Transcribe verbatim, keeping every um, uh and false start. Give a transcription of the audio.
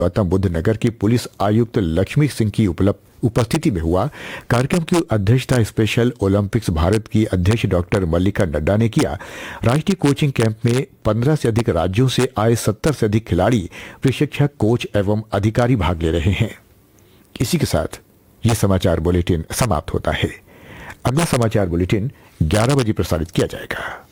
गौतम बुद्ध नगर की पुलिस आयुक्त लक्ष्मी सिंह की उपलब्ध उपस्थिति में हुआ। कार्यक्रम की अध्यक्षता स्पेशल ओलंपिक्स भारत की अध्यक्ष डॉक्टर मल्लिका नड्डा ने किया। राष्ट्रीय कोचिंग कैंप में पंद्रह से अधिक राज्यों से आए सत्तर से अधिक खिलाड़ी, प्रशिक्षक, कोच एवं अधिकारी भाग ले रहे हैं। इसी के साथ ये समाचार बुलेटिन समाप्त होता है। अगला समाचार बुलेटिन ग्यारह बजे प्रसारित किया जाएगा।